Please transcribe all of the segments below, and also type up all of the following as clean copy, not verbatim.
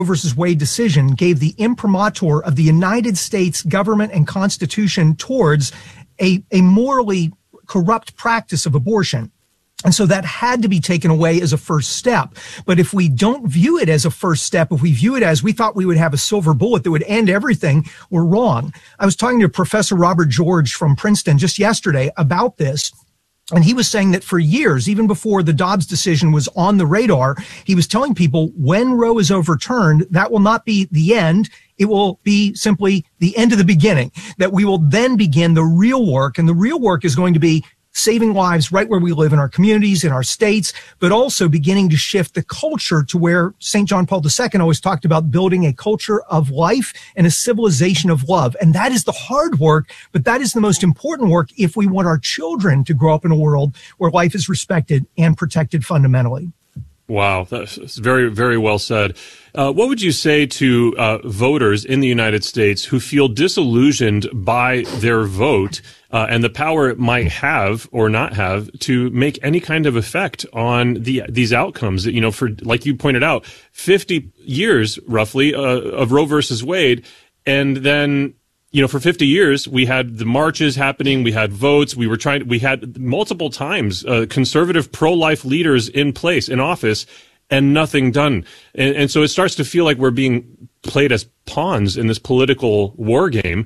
versus Wade decision gave the imprimatur of the United States government and Constitution towards a morally corrupt practice of abortion. And so that had to be taken away as a first step. But if we don't view it as a first step, if we view it as we thought we would have a silver bullet that would end everything, we're wrong. I was talking to Professor Robert George from Princeton just yesterday about this. And he was saying that for years, even before the Dobbs decision was on the radar, he was telling people when Roe is overturned, that will not be the end. It will be simply the end of the beginning, that we will then begin the real work. And the real work is going to be saving lives right where we live in our communities, in our states, but also beginning to shift the culture to where St. John Paul II always talked about building a culture of life and a civilization of love. And that is the hard work, but that is the most important work if we want our children to grow up in a world where life is respected and protected fundamentally. Wow, that's very, very well said. What would you say to voters in the United States who feel disillusioned by their vote and the power it might have or not have to make any kind of effect on these outcomes? You know, for like you pointed out, 50 years roughly of Roe versus Wade, and then, you know, for 50 years, we had the marches happening, we had votes, we had multiple times conservative pro-life leaders in place, in office, and nothing done. And so it starts to feel like we're being played as pawns in this political war game.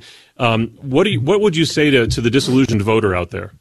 What would you say to the disillusioned voter out there?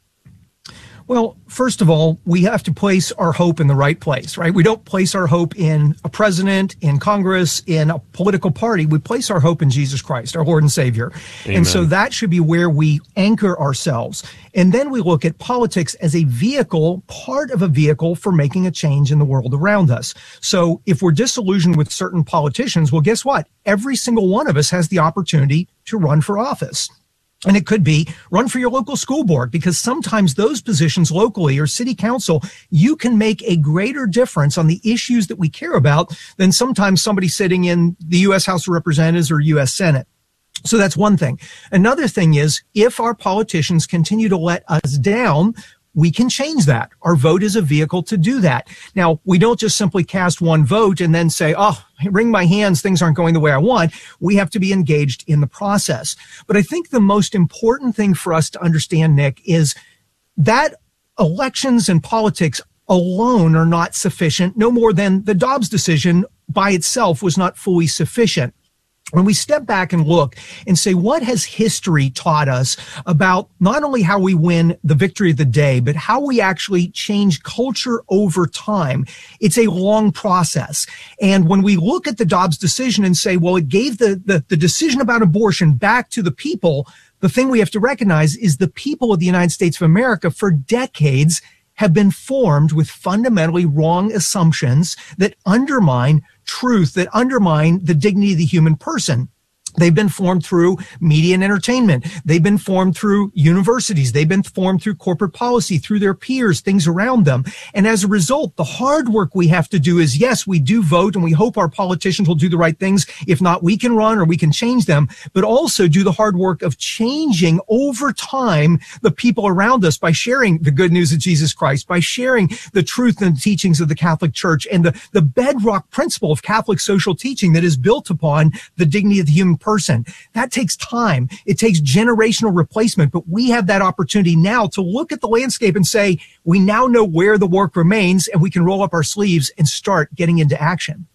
Well, first of all, we have to place our hope in the right place, right? We don't place our hope in a president, in Congress, in a political party. We place our hope in Jesus Christ, our Lord and Savior. Amen. And so that should be where we anchor ourselves. And then we look at politics as a vehicle, part of a vehicle for making a change in the world around us. So if we're disillusioned with certain politicians, well, guess what? Every single one of us has the opportunity to run for office. And it could be run for your local school board, because sometimes those positions locally or city council, you can make a greater difference on the issues that we care about than sometimes somebody sitting in the U.S. House of Representatives or U.S. Senate. So that's one thing. Another thing is, if our politicians continue to let us down, we can change that. Our vote is a vehicle to do that. Now, we don't just simply cast one vote and then say, oh, wring my hands, things aren't going the way I want. We have to be engaged in the process. But I think the most important thing for us to understand, Nick, is that elections and politics alone are not sufficient, no more than the Dobbs decision by itself was not fully sufficient. When we step back and look and say, what has history taught us about not only how we win the victory of the day, but how we actually change culture over time? It's a long process. And when we look at the Dobbs decision and say, well, it gave the decision about abortion back to the people, the thing we have to recognize is the people of the United States of America for decades have been formed with fundamentally wrong assumptions that undermine truth, that undermine the dignity of the human person. They've been formed through media and entertainment. They've been formed through universities. They've been formed through corporate policy, through their peers, things around them. And as a result, the hard work we have to do is, yes, we do vote and we hope our politicians will do the right things. If not, we can run or we can change them, but also do the hard work of changing over time the people around us by sharing the good news of Jesus Christ, by sharing the truth and teachings of the Catholic Church and the bedrock principle of Catholic social teaching that is built upon the dignity of the human person. That takes time. It takes generational replacement, but we have that opportunity now to look at the landscape and say, we now know where the work remains and we can roll up our sleeves and start getting into action.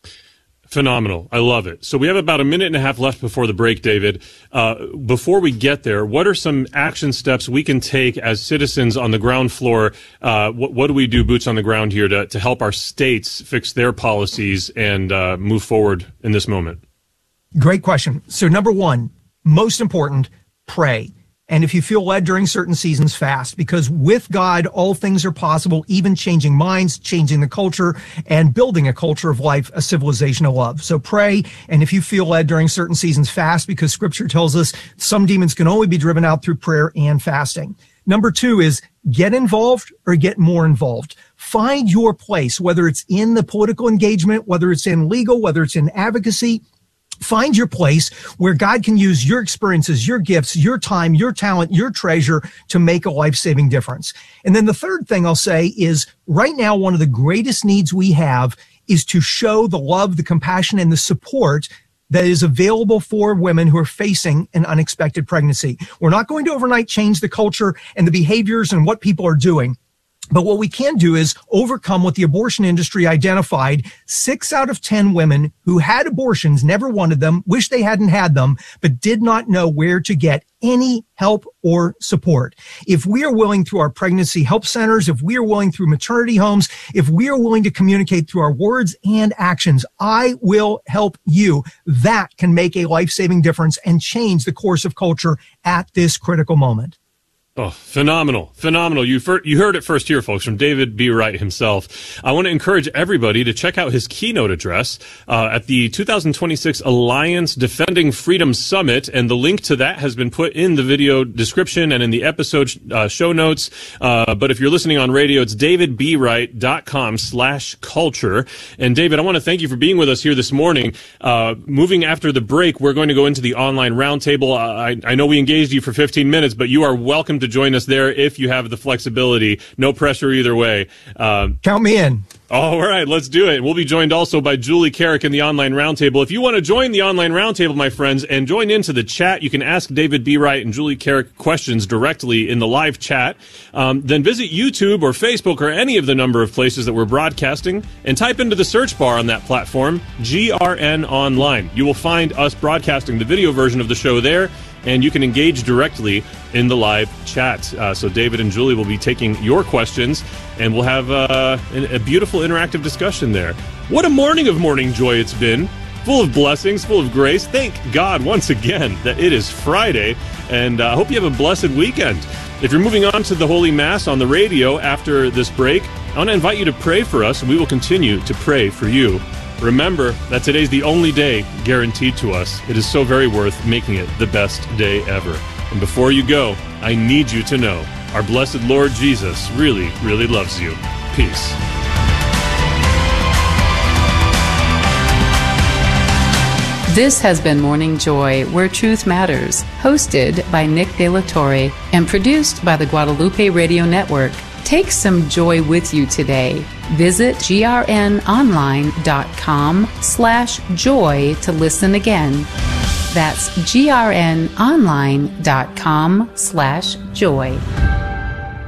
Phenomenal. I love it. So we have about a minute and a half left before the break, David. Before we get there, what are some action steps we can take as citizens on the ground floor? What do we do, boots on the ground here, to help our states fix their policies and move forward in this moment? Great question. So number one, most important, pray. And if you feel led during certain seasons, fast, because with God, all things are possible, even changing minds, changing the culture, and building a culture of life, a civilization of love. So pray. And if you feel led during certain seasons, fast, because scripture tells us some demons can only be driven out through prayer and fasting. Number two is get involved or get more involved. Find your place, whether it's in the political engagement, whether it's in legal, whether it's in advocacy. Find your place where God can use your experiences, your gifts, your time, your talent, your treasure to make a life-saving difference. And then the third thing I'll say is right now, one of the greatest needs we have is to show the love, the compassion, and the support that is available for women who are facing an unexpected pregnancy. We're not going to overnight change the culture and the behaviors and what people are doing. But what we can do is overcome what the abortion industry identified. 6 out of 10 women who had abortions, never wanted them, wish they hadn't had them, but did not know where to get any help or support. If we are willing through our pregnancy help centers, if we are willing through maternity homes, if we are willing to communicate through our words and actions, I will help you. That can make a life-saving difference and change the course of culture at this critical moment. Oh, phenomenal. Phenomenal. You heard it first here, folks, from David B. Wright himself. I want to encourage everybody to check out his keynote address at the 2026 Alliance Defending Freedom Summit, and the link to that has been put in the video description and in the episode show notes. But if you're listening on radio, it's davidbright.com/culture. And David, I want to thank you for being with us here this morning. Moving after the break, we're going to go into the online roundtable. I know we engaged you for 15 minutes, but you are welcome to join us there if you have the flexibility. No pressure either way. Count me in. All right, let's do it. We'll be joined also by Julie Carrick in the online roundtable. If you want to join the online roundtable, my friends, and join into the chat, you can ask David B. Wright and Julie Carrick questions directly in the live chat. Then visit YouTube or Facebook or any of the number of places that we're broadcasting and type into the search bar on that platform, GRN Online. You will find us broadcasting the video version of the show there, and you can engage directly in the live chat. So David and Julie will be taking your questions, and we'll have a beautiful interactive discussion there. What a morning of morning joy it's been. Full of blessings, full of grace. Thank God once again that it is Friday, and I hope you have a blessed weekend. If you're moving on to the Holy Mass on the radio after this break, I want to invite you to pray for us, and we will continue to pray for you. Remember that today's the only day guaranteed to us. It is so very worth making it the best day ever. And before you go, I need you to know our blessed Lord Jesus really, really loves you. Peace. This has been Morning Joy, Where Truth Matters, hosted by Nick De La Torre and produced by the Guadalupe Radio Network. Take some joy with you today. Visit grnonline.com/joy to listen again. That's grnonline.com/joy.